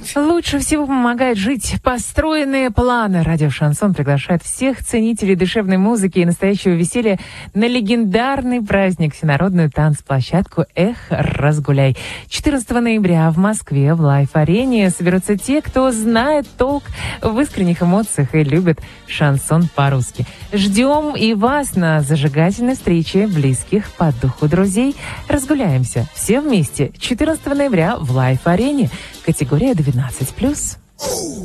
жить. Лучше всего помогает жить построенные планы. Радио «Шансон» приглашает всех ценителей душевной музыки и настоящего веселья на легендарный праздник, всенародную танцплощадку «Эх, разгуляй». 14 ноября в Москве в Лайф-арене соберутся те, кто знает толк в искренних эмоциях и любит шансон по-русски. Ждем и вас на зажигательной встрече близких по духу друзей. Разгуляемся все вместе 14 ноября в Лайф-арене. Категория 12+.